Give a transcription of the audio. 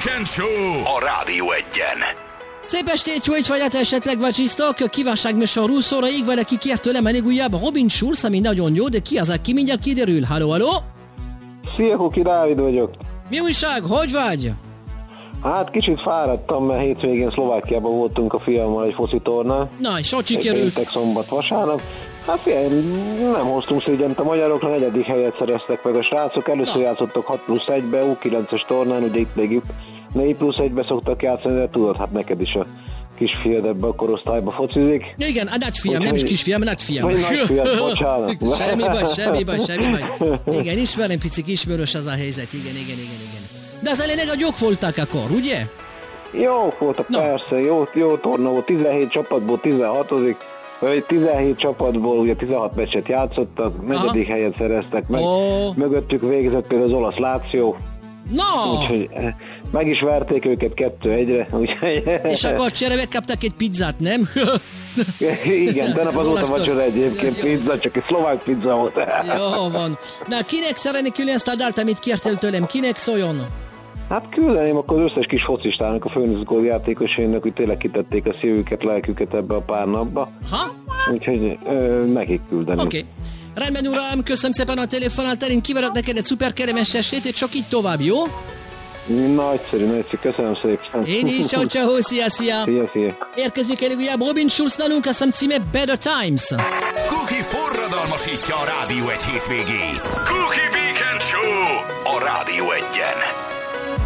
Weekend Show a Rádió Egyen. Szép estét, hogy vagy esetleg vacsisztok, kívánságműsor úszóra így vele ki kért tőlem elég újjába Robin Schulz, ami nagyon jó, de ki az, aki mindjárt kiderül. Halló? Szia, Kuki, Dávid vagyok. Mi újság, hogy vagy? Hát kicsit fáradtam, mert hétvégén Szlovákiában voltunk a fiammal egy foci tornán. Na, és hogy sikerült? Péntek, szombat, vasárnap. Hát figyelj, nem hoztunk szégyent a magyarokra, 4. helyet szereztek meg a srácok. Először játszottak 6+1-be, U9-es tornán, ugye itt még 4+1-be szoktak játszani, de tudod, hát neked is a kisfiad ebbe a korosztályba focizik. Igen, a nagyfiam, nem is kisfiam, nagyfiam. Vagy nagyfiad, bocsánat. semmi baj. Igen, ismerem, picik ismerős az a helyzet, igen. De az elég a jók voltak akkor, ugye? Jó voltak, persze, jó torna volt, 17 csapatból 16-ozik. 17 csapatból ugye 16 meccset játszottak, 4. helyet szereztek meg, mögöttük végzett például az olasz Lazio. No! Úgyhogy meg is verték őket 2-1-re. És akkor cserébe kaptak egy pizzát, nem? Igen, tegnap az volt a vacsora egyébként, pizza, csak egy szlovák pizza volt. Jó van. Na, kinek szeretnék küldeni ezt a dalt, amit kértél tőlem? Kinek szóljon? Hát küldeném akkor az összes kis focistának, a főnizgól játékosainak, hogy tényleg kitették a szívüket, lelküket ebbe a pár napba. Ha? Úgyhogy nekik küldeném. Oké. Rendben, uram, köszönöm szépen a telefonát, én kívánok neked egy szuper kellemes estét, és csak így tovább, jó? Nagyszerű, köszönöm szépen. Én is, ciao, szia. Szia. Érkezik elég újabb Robin Schulz nálunk, azt hiszem címe Better Times. Kuki forradalmasítja a Rádió Egy hétvégét. Kuki Weekend Show a Rádió Egyen.